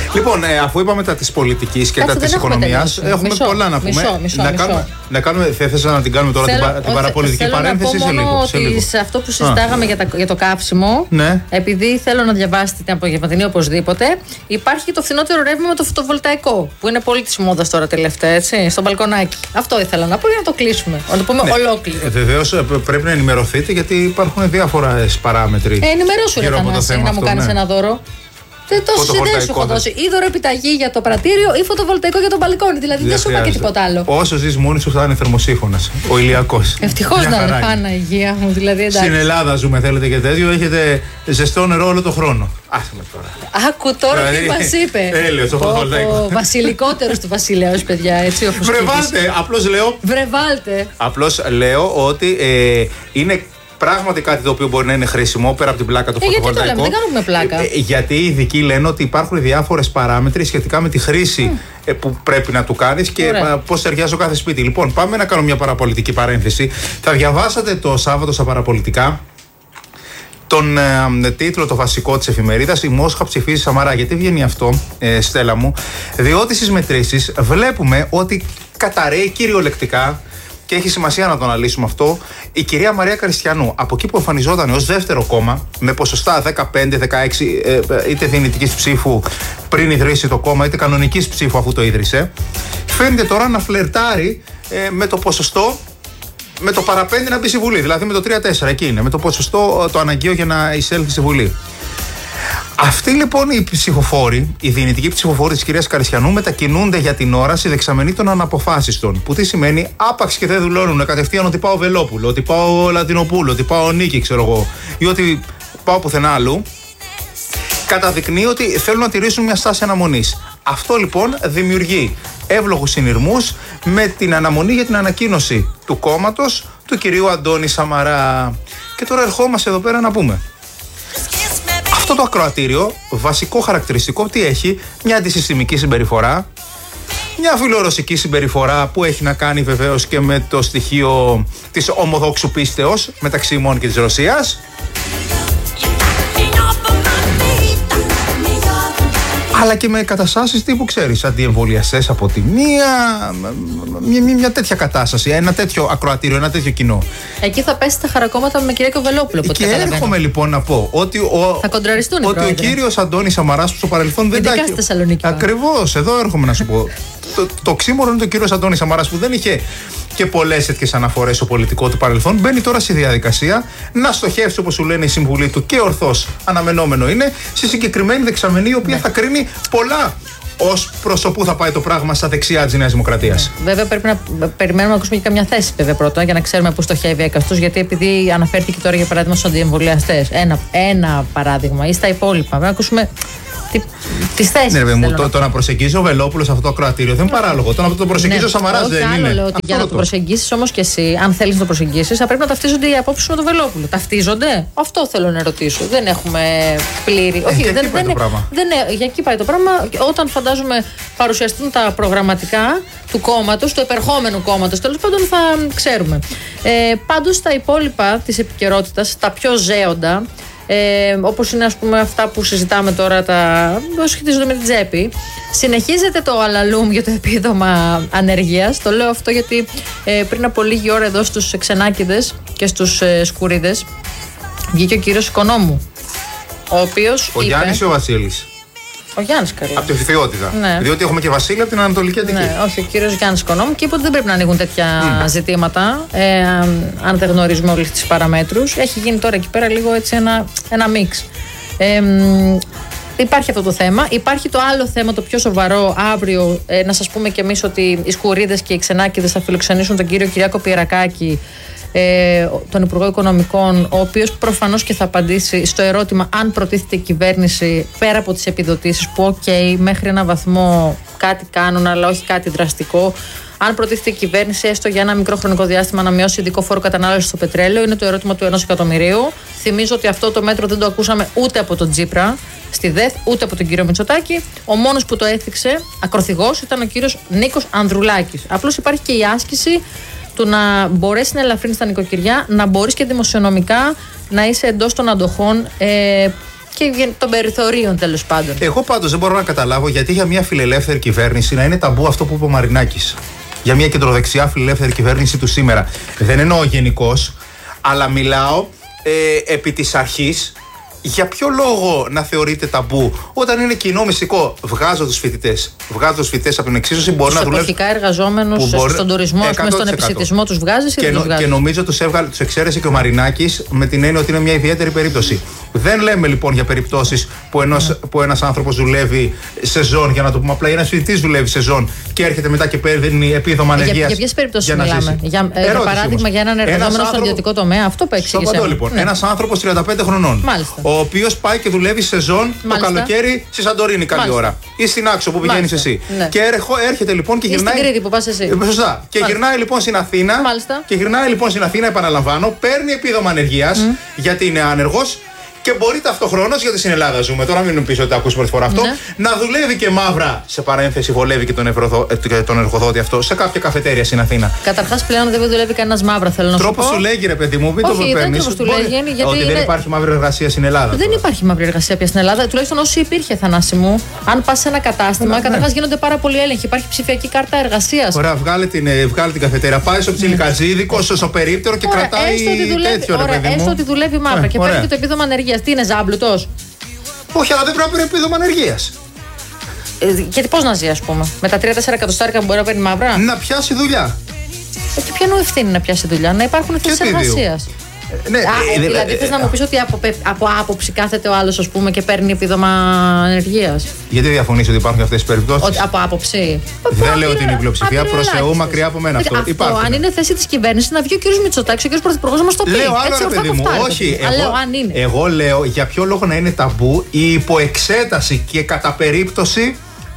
Λοιπόν, αφού είπαμε τα της πολιτικής και τα της οικονομίας, έχουμε πολλά να πούμε. Να κάνουμε, θες να την κάνουμε τώρα την παραπολιτική παρένθεση σε λίγο. Αυτό που συζητάγαμε για το καύσιμο, επειδή θέλω να διαβάσετε την απογευματινή οπωσδήποτε, υπάρχει και το φθηνότερο ρεύμα με το φωτοβολταϊκό, που είναι πολύ της μόδας τώρα τελευταία, έτσι, στο μπαλκονάκι. Αυτό ήθελα να πω για να το κλείσουμε. Να το πούμε ολόκληρο. Βεβαίως πρέπει να ενημερωθείτε, γιατί υπάρχουν διάφορες παράμετροι. Ενημερώσου, να μου κάνεις ένα δώρο. Τόσες ιδέες σου έχω δώσει. Ή δωρεπιταγή για το πρατήριο ή φωτοβολταϊκό για τον μπαλκόνι. Δηλαδή δεν σου είπα και τίποτα άλλο. Όσο ζεις μόνη σου θα είναι θερμοσύφωνας. Ο ηλιακός. Ευτυχώς να είναι Χάνα, υγεία μου. Δηλαδή, εντάξει. Στην Ελλάδα ζούμε, θέλετε και τέτοιο. Έχετε ζεστό νερό όλο το χρόνο. Άσε με τώρα. Άκου τώρα τι μας είπε. Έλεος, το φωτοβολταϊκό. Ο βασιλικότερος του βασιλέως, παιδιά. Βρεβάλτε. Απλώς λέω. Βρεβάλτε. Απλώς λέω ότι είναι. Πράγματι κάτι το οποίο μπορεί να είναι χρήσιμο πέρα από την πλάκα του φωτοβολταϊκού. Γιατί το λέμε, δεν κάνουμε πλάκα. Γιατί οι ειδικοί λένε ότι υπάρχουν διάφορες παράμετροι σχετικά με τη χρήση που πρέπει να του κάνεις και πώς ταιριάζει ο κάθε σπίτι. Λοιπόν, πάμε να κάνουμε μια παραπολιτική παρένθεση. Θα διαβάσατε το Σάββατο στα παραπολιτικά τον τίτλο, το βασικό της εφημερίδας, «Η Μόσχα ψηφίζει Σαμαρά». Γιατί βγαίνει αυτό, Στέλλα μου? Διότι στις μετρήσεις βλέπουμε ότι καταραίει κυριολεκτικά. Και έχει σημασία να το αναλύσουμε αυτό. Η κυρία Μαρία Καριστιανού, από εκεί που εμφανιζόταν ως δεύτερο κόμμα, με ποσοστά 15-16 είτε δυνητικής ψήφου πριν ιδρύσει το κόμμα, είτε κανονικής ψήφου αφού το ίδρυσε, φαίνεται τώρα να φλερτάρει με το ποσοστό, με το παραπέντε να μπει στη Βουλή. Δηλαδή με το 3-4, εκεί είναι, με το ποσοστό το αναγκαίο για να εισέλθει στη Βουλή. Αυτοί λοιπόν οι ψηφοφόροι, οι δυνητικοί ψηφοφόροι της κυρίας Καριστιανού, μετακινούνται για την ώρα στη δεξαμενή των αναποφάσιστων. Που τι σημαίνει, άπαξ και δεν δουλώνουν κατευθείαν ότι πάω Βελόπουλο, ότι πάω Λατινοπούλο, ότι πάω Νίκη, ξέρω εγώ, ή ότι πάω πουθενά άλλου. Καταδεικνύει ότι θέλουν να τηρήσουν μια στάση αναμονής. Αυτό λοιπόν δημιουργεί εύλογους συνειρμούς με την αναμονή για την ανακοίνωση του κόμματος του κυρίου Αντώνη Σαμαρά. Και τώρα ερχόμαστε εδώ πέρα να πούμε. Αυτό το ακροατήριο, βασικό χαρακτηριστικό, τι έχει? Μια αντισυστημική συμπεριφορά, μια φιλορωσική συμπεριφορά που έχει να κάνει βεβαίως και με το στοιχείο της ομοδόξου πίστεως μεταξύ ημών και της Ρωσίας, αλλά και με καταστάσεις τύπου, ξέρεις, αντιεμβολιαστές από τη μια τέτοια κατάσταση, ένα τέτοιο ακροατήριο, ένα τέτοιο κοινό. Εκεί θα πέσει τα χαρακόμματα με Κυριακό Βελόπουλο. Και έρχομαι λοιπόν να πω ότι ο κύριος Αντώνης Σαμαράς που στο παρελθόν δεν τα είχε. Θεσσαλονίκη. Ακριβώς, εδώ έρχομαι να σου πω. Το ξύμορο είναι το κύριος Αντώνης Σαμαράς που δεν είχε και πολλές τέτοιες αναφορές στο πολιτικό του παρελθόν. Μπαίνει τώρα στη διαδικασία να στοχεύσει, όπως σου λένε η συμβουλή του, και ορθώς αναμενόμενο είναι, στη συγκεκριμένη δεξαμενή, η οποία θα κρίνει πολλά ως προς το που θα πάει το πράγμα στα δεξιά της Νέας Δημοκρατίας. Βέβαια, πρέπει να περιμένουμε να ακούσουμε και καμιά θέση, βέβαια, πρώτα, για να ξέρουμε πού στοχεύει έκαστος. Γιατί επειδή αναφέρθηκε τώρα για παράδειγμα στους αντιεμβολιαστές, ένα παράδειγμα, ή στα υπόλοιπα, πρέπει να ακούσουμε τις θέσεις. Ναι, μου, το να προσεγγίζει ο Βελόπουλος αυτό το ακροατήριο δεν είναι παράλογο. Το να το προσεγγίζει ο Σαμαράς δεν είναι. Λέω ότι για να το προσεγγίσεις όμως και εσύ, αν θέλεις να το προσεγγίσεις, θα πρέπει να ταυτίζονται οι απόψεις με τον Βελόπουλο. Ταυτίζονται? Αυτό θέλω να ρωτήσω. Δεν έχουμε πλήρη. Όχι, για εκεί πάει το πράγμα. Όταν φαντάζομαι παρουσιαστούν τα προγραμματικά του κόμματος, του επερχόμενου κόμματος, τέλος πάντων θα ξέρουμε. Πάντως τα υπόλοιπα της επικαιρότητας, τα πιο ζέοντα, όπως είναι ας πούμε αυτά που συζητάμε τώρα, τα σχετίζονται με την τσέπη. Συνεχίζεται το αλαλούμ για το επίδομα ανεργίας. Το λέω αυτό γιατί πριν από λίγη ώρα εδώ στους Ξενάκηδες και στους Σκουρίδες βγήκε ο κύριος Οικονόμου, ο οποίος ο Γιάννης ή ο Βασίλης? Ο Γιάννης, καλά. Από τη Φθιότητα. Ναι. Διότι έχουμε και Βασίλη από την Ανατολική Αττική. Ναι, όχι, ο κύριος Γιάννης Οικονόμου, και είπε ότι δεν πρέπει να ανοίγουν τέτοια ζητήματα, αν δεν γνωρίζουμε όλες τις παραμέτρους. Έχει γίνει τώρα εκεί πέρα λίγο έτσι ένα μίξ. Υπάρχει αυτό το θέμα. Υπάρχει το άλλο θέμα, το πιο σοβαρό. Αύριο, να σας πούμε κι εμείς ότι οι Σκουρίδες και οι Ξενάκηδες θα φιλοξενήσουν τον κύριο Κυριάκο Πιερακάκη, τον Υπουργό Οικονομικών, ο οποίος προφανώς και θα απαντήσει στο ερώτημα αν προτίθεται η κυβέρνηση, πέρα από τις επιδοτήσεις που μέχρι ένα βαθμό κάτι κάνουν, αλλά όχι κάτι δραστικό, αν προτίθεται η κυβέρνηση έστω για ένα μικρό χρονικό διάστημα να μειώσει ειδικό φόρο κατανάλωσης στο πετρέλαιο. Είναι το ερώτημα του 1 εκατομμυρίου. Θυμίζω ότι αυτό το μέτρο δεν το ακούσαμε ούτε από τον Τσίπρα στη ΔΕΘ, ούτε από τον κύριο Μητσοτάκη. Ο μόνος που το έθιξε ακροθυγός ήταν ο κύριος Νίκος Ανδρουλάκης. Απλώς υπάρχει και η άσκηση του να μπορέσει να ελαφρύνει τα νοικοκυριά, να μπορείς και δημοσιονομικά να είσαι εντός των αντοχών, και των περιθωρίων τέλος πάντων. Εγώ πάντως δεν μπορώ να καταλάβω γιατί για μια φιλελεύθερη κυβέρνηση να είναι ταμπού αυτό που είπε ο Μαρινάκης. Για μια κεντροδεξιά φιλελεύθερη κυβέρνηση του σήμερα. Δεν εννοώ γενικώς, αλλά μιλάω επί της αρχής. Για ποιο λόγο να θεωρείται ταμπού όταν είναι κοινό μυστικό? Βγάζω τους φοιτητές από την εξίσωση. Μπορεί να δουλεύει. Τους εποχικά εργαζόμενους στον τουρισμό, στον επισιτισμό τους βγάζεις ή δεν τους βγάζεις? Και νομίζω τους εξαίρεσε και ο Μαρινάκης με την έννοια ότι είναι μια ιδιαίτερη περίπτωση. Δεν λέμε λοιπόν για περιπτώσεις που ένας άνθρωπος δουλεύει σεζόν, για να το πούμε απλά, ένας φοιτητής δουλεύει σεζόν και έρχεται μετά και παίρνει επίδομα ανεργίας. Για ποιες περιπτώσεις μιλάμε? Για παράδειγμα, για έναν εργαζόμενο στον ιδιωτικό τομέα, αυτό που εξήγησε. Στο λοιπόν. Ένας άνθρωπος 35 χρονών. Μάλιστα. Ο οποίος πάει και δουλεύει σεζόν το καλοκαίρι στη Σαντορίνη καλή ώρα. Ή στην Άξο που πηγαίνεις εσύ. Ναι. Και έρχεται λοιπόν και γυρνάει. Ή στην Κρήτη που πας εσύ. Σωστά. Και γυρνάει λοιπόν στην Αθήνα. Και γυρνάει λοιπόν στην Αθήνα, επαναλαμβάνω, παίρνει επίδομα ανεργίας γιατί είναι άνεργος. Και μπορεί ταυτοχρόνως, γιατί στην Ελλάδα ζούμε, τώρα μην πεις ότι ακούς πρώτη φορά αυτό, να δουλεύει και μαύρα, σε παρένθεση βολεύει και τον εργοδότη αυτό, σε κάποια καφετέρια στην Αθήνα. Καταρχάς πλέον δεν δουλεύει κανένας μαύρα, θέλω να σου πω. Τρόπος του λέγει, ρε παιδί μου, μην το παίρνεις. Ότι δεν υπάρχει μαύρη εργασία στην Ελλάδα. Δεν υπάρχει μαύρη εργασία πια στην Ελλάδα, τουλάχιστον όσο υπήρχε, Θανάση μου. Αν πας σε ένα κατάστημα, καταρχάς γίνονται πάρα πολλοί έλεγχοι. Υπάρχει ψηφιακή κάρτα εργασίας. Ωραία, βγάλε την καφετέρια, πάει στο ψιλικατζίδικο, στο περίπτερο και κρατάει τέτοιο, ρε παιδί μου. Έστω ότι δουλεύει μαύρα και παίρνει και το επίδομα ανεργίας. Τι είναι, ζάμπλουτος? Όχι, αλλά δεν πρέπει να παίρνει επίδομα ανεργίας. Γιατί πώς να ζει, ας πούμε? Με τα 3-4 εκατοστάρικα που μπορεί να παίρνει μαύρα. Να πιάσει δουλειά. Και ποια είναι ευθύνη να πιάσει δουλειά? Να υπάρχουν θέσεις εργασίας. Δηλαδή θες να μου πεις ότι από άποψη κάθεται ο άλλος, ας πούμε, και παίρνει επίδομα ανεργίας? Γιατί διαφωνείς ότι υπάρχουν αυτές τις περιπτώσεις? Από άποψη. Δεν λέω ότι είναι η πλειοψηφία, προς Θεού, μακριά από μένα αυτό. Αν είναι θέση της κυβέρνησης, να βγει ο κ. Μητσοτάκης, ο κ. Πρωθυπουργός να μας το πει. Λέω άλλο, ρε παιδί μου. Όχι, εγώ λέω για ποιο λόγο να είναι ταμπού η υποεξέταση και κατά περίπτωση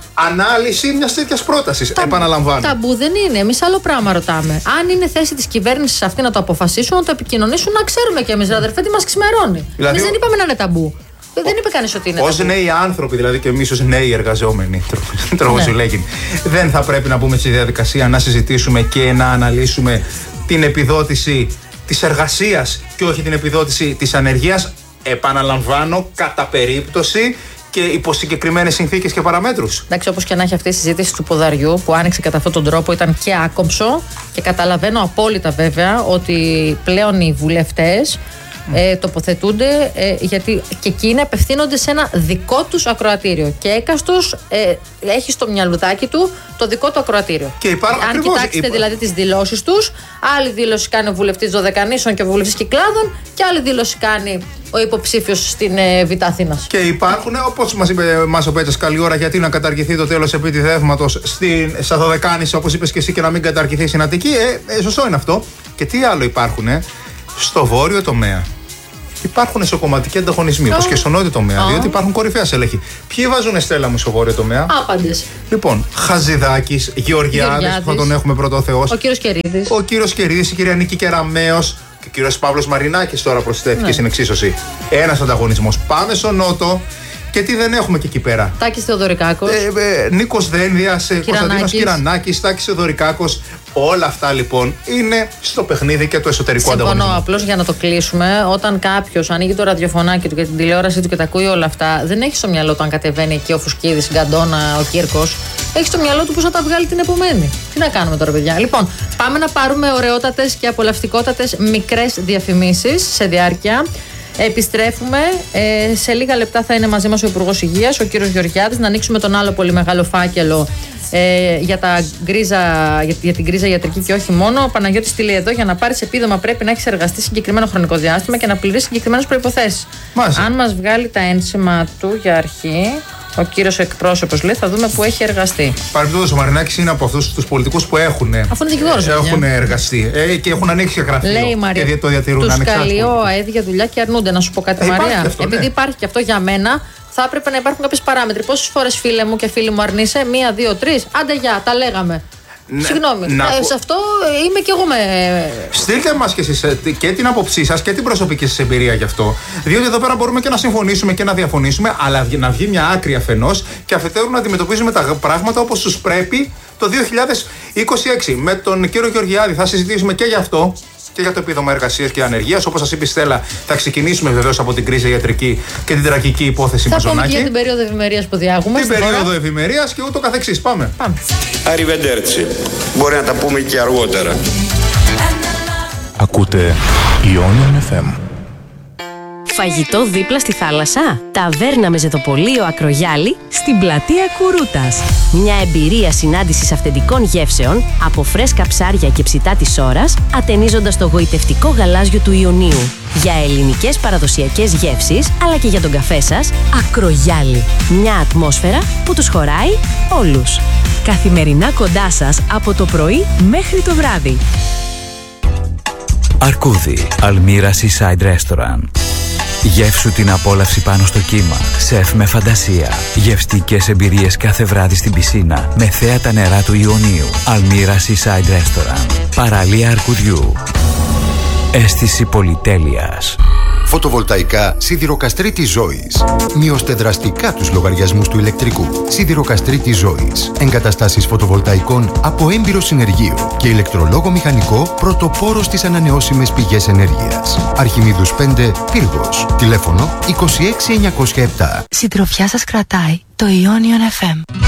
ανάλυση μια τέτοια πρόταση. Επαναλαμβάνω. Ταμπού δεν είναι. Εμείς άλλο πράγμα ρωτάμε. Αν είναι θέση της κυβέρνησης αυτή να το αποφασίσουν, να το επικοινωνήσουν, να ξέρουμε κι εμείς, αδερφέ, τι μας ξημερώνει. Δηλαδή, εμείς δεν είπαμε να είναι ταμπού. Δεν είπε κανείς ότι είναι. Ως νέοι άνθρωποι, δηλαδή και εμείς ως νέοι εργαζόμενοι, τρόπο σου λέγει, δεν θα πρέπει να μπούμε στη διαδικασία να συζητήσουμε και να αναλύσουμε την επιδότηση της εργασίας και όχι την επιδότηση της ανεργίας? Επαναλαμβάνω, κατά περίπτωση και υπό συγκεκριμένες συνθήκες και παραμέτρους. Εντάξει, όπως και να έχει αυτή η συζήτηση του ποδαριού που άνοιξε κατά αυτόν τον τρόπο, ήταν και άκομψο και καταλαβαίνω απόλυτα βέβαια ότι πλέον οι βουλευτές τοποθετούνται γιατί και εκείνοι απευθύνονται σε ένα δικό τους ακροατήριο και έκαστος έχει στο μυαλουδάκι του το δικό του ακροατήριο. Αν κοιτάξετε δηλαδή τις δηλώσεις τους, άλλη δήλωση κάνει ο βουλευτής Δωδεκανήσων και ο βουλευτής Κυκλάδων και άλλη δήλωση κάνει ο υποψήφιος στην Β' Αθήνας. Και υπάρχουν, όπως μας είπε ο Πέτσας καλή ώρα, γιατί να καταργηθεί το τέλος επιτιδεύματος στα Δωδεκάνησα, όπως είπες και εσύ, και να μην καταργηθεί στην Αττική. Σωστό είναι αυτό. Και τι άλλο υπάρχουν στο βόρειο τομέα? Υπάρχουν εσωκομματικοί ανταγωνισμοί, όπως και στο νότιο τομέα, διότι υπάρχουν κορυφαία στελέχη. Ποιοι βάζουν, Στέλλα μου, στο βόρειο τομέα? Άπαντες. Λοιπόν, Χαζηδάκης, Γεωργιάδης, που θα τον έχουμε πρώτο Θεός. Ο κύριος Κερίδης, η κυρία Νίκη Κεραμέως και ο κύριος Παύλος Μαρινάκης τώρα προσθέθηκε στην εξίσωση. Ένας ανταγωνισμός. Πάμε στο νότο. Και τι δεν έχουμε και εκεί πέρα? Τάκης Θεοδωρικάκος. Νίκος Δένδιας, Κωνσταντίνος Κυρανάκης, Τάκης Θεοδωρικάκος. Όλα αυτά λοιπόν είναι στο παιχνίδι και το εσωτερικό ανταγωνισμό. Συμφωνώ, απλώς για να το κλείσουμε. Όταν κάποιος ανοίγει το ραδιοφωνάκι του και την τηλεόραση του και τα ακούει όλα αυτά, δεν έχει στο μυαλό του αν κατεβαίνει εκεί ο Φουσκίδης, η Γκαντόνα, ο Κύρκος. Έχει στο μυαλό του πώς θα τα βγάλει την επομένη. Τι να κάνουμε τώρα, παιδιά? Λοιπόν, πάμε να πάρουμε ωραιότατες και απολαυστικότατες μικρές διαφημίσεις σε διάρκεια. Επιστρέφουμε. Σε λίγα λεπτά θα είναι μαζί μας ο Υπουργός Υγείας, ο κύριος Γεωργιάδης, να ανοίξουμε τον άλλο πολύ μεγάλο φάκελο για την γκρίζα ιατρική και όχι μόνο. Ο Παναγιώτης στείλει εδώ: για να πάρεις επίδομα πρέπει να έχεις εργαστεί συγκεκριμένο χρονικό διάστημα και να πληρείς συγκεκριμένες προϋποθέσεις. Αν μας βγάλει τα ένσημα του για αρχή, ο κύριος εκπρόσωπος λέει, θα δούμε που έχει εργαστεί. Παρεμπιπτόντως, ο Μαρινάκης είναι από αυτούς τους πολιτικούς που έχουν εργαστεί και έχουν ανοίξει και γραφείο. Λέει η Μαρία, και το διατηρούν ανεξάρτητα. Τους καλεί ο ΑΕΔ για δουλειά και αρνούνται. Να σου πω κάτι, Μαρία. Αυτό, επειδή υπάρχει και αυτό για μένα, θα έπρεπε να υπάρχουν κάποιες παράμετροι. Πόσες φορές, φίλε μου και φίλοι μου, αρνείσαι? 1, 2, 3. Άντε, γεια, τα λέγαμε. Συγγνώμη, σε αυτό είμαι κι εγώ με. Στείλτε μας και εσείς και την άποψή σας και την προσωπική σας εμπειρία γι' αυτό. Διότι εδώ πέρα μπορούμε και να συμφωνήσουμε και να διαφωνήσουμε, αλλά να βγει μια άκρη αφενός και αφετέρου να αντιμετωπίζουμε τα πράγματα όπως τους πρέπει το 2026. Με τον κύριο Γεωργιάδη θα συζητήσουμε και γι' αυτό. και για το επίδομα εργασίας και ανεργίας. Όπως σας είπε η Στέλλα, θα ξεκινήσουμε βεβαίως από την κρίση ιατρική και την τραγική υπόθεση Μαζονάκη. Θα πούμε και για την περίοδο ευημερίας που διάγουμε. Την περίοδο ευημερίας και ούτω καθεξής. Πάμε. Arrivederci. Μπορεί να τα πούμε και αργότερα. Ακούτε Ionian FM. Φαγητό δίπλα στη θάλασσα. Ταβέρνα με ζεδοπολείο Ακρογιάλη στην πλατεία Κουρούτας. Μια εμπειρία συνάντησης αυθεντικών γεύσεων από φρέσκα ψάρια και ψητά της ώρας, ατενίζοντας το γοητευτικό γαλάζιο του Ιωνίου. Για ελληνικές παραδοσιακές γεύσεις, αλλά και για τον καφέ σας, Ακρογιάλη. Μια ατμόσφαιρα που τους χωράει όλους. Καθημερινά κοντά σας από το πρωί μέχρι το βράδυ. Αρκούδι, Αλμύρα Seaside Restaurant. Γεύσου την απόλαυση πάνω στο κύμα. Σεφ με φαντασία. Γευστικές εμπειρίες κάθε βράδυ στην πισίνα με θέα τα νερά του Ιωνίου. Αλμύρα Seaside Restaurant. Παραλία Αρκουδιού. Αίσθηση πολυτέλειας. Φωτοβολταϊκά Σιδηροκαστρίτης Ζώης. Μειώστε δραστικά τους λογαριασμούς του ηλεκτρικού. Σιδηροκαστρίτης Ζώης. Εγκαταστάσεις φωτοβολταϊκών από έμπειρο συνεργείο και ηλεκτρολόγο μηχανικό πρωτοπόρο στις ανανεώσιμες πηγές ενέργειας. Αρχιμίδους 5, Πύργος. Τηλέφωνο 26907. Συντροφιά σας κρατάει το Ionian FM.